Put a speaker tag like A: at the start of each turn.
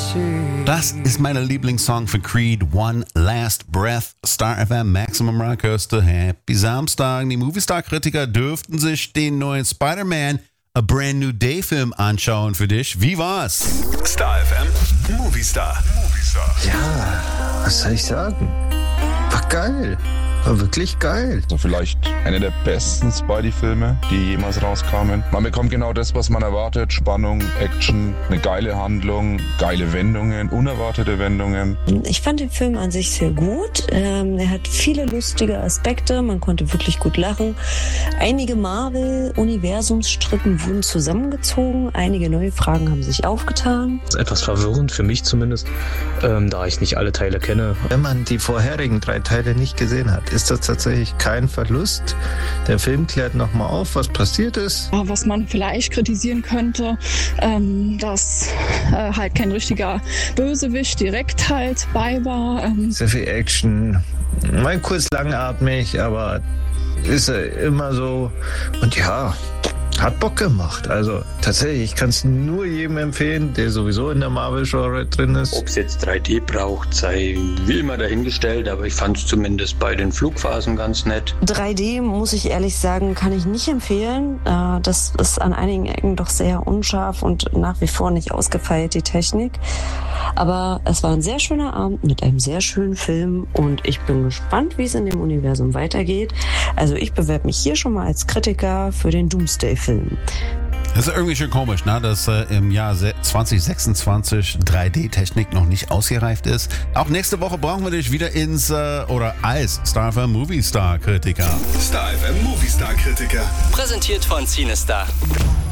A: Das ist meine Lieblingssong von Creed, One Last Breath. Star FM, Maximum Rockhöste, Happy Samstag. Die Moviestar-Kritiker dürften sich den neuen Spider-Man A Brand New Day Film anschauen für dich. Wie war's?
B: Star FM, Moviestar.
C: Ja, was soll ich sagen? War geil. War wirklich geil.
D: Also vielleicht einer der besten Spidey-Filme, die jemals rauskamen. Man bekommt genau das, was man erwartet. Spannung, Action, eine geile Handlung, geile Wendungen, unerwartete Wendungen.
E: Ich fand den Film an sich sehr gut. Er hat viele lustige Aspekte. Man konnte wirklich gut lachen. Einige Marvel-Universumsstrippen wurden zusammengezogen. Einige neue Fragen haben sich aufgetan.
F: Das ist etwas verwirrend für mich zumindest, da ich nicht alle Teile kenne.
C: Wenn man die vorherigen 3 Teile nicht gesehen hat, ist das tatsächlich kein Verlust. Der Film klärt nochmal auf, was passiert ist.
G: Was man vielleicht kritisieren könnte, dass halt kein richtiger Bösewicht direkt halt bei war.
C: Sehr viel Action. Mal kurz langatmig, aber ist immer so. Und ja, hat Bock gemacht. Also tatsächlich, ich kann es nur jedem empfehlen, der sowieso in der Marvel-Genre drin ist.
H: Ob es jetzt 3D braucht, sei wie immer dahingestellt, aber ich fand es zumindest bei den Flugphasen ganz nett.
E: 3D, muss ich ehrlich sagen, kann ich nicht empfehlen. Das ist an einigen Ecken doch sehr unscharf und nach wie vor nicht ausgefeilt, die Technik. Aber es war ein sehr schöner Abend mit einem sehr schönen Film und ich bin gespannt, wie es in dem Universum weitergeht. Also ich bewerbe mich hier schon mal als Kritiker für den Doomsday-Film.
A: Das ist irgendwie schon komisch, ne? Dass im Jahr 2026 3D-Technik noch nicht ausgereift ist. Auch nächste Woche brauchen wir dich wieder als Star FM Moviestar-Kritiker.
B: Star FM, Moviestar-Kritiker.
I: Präsentiert von Cinestar.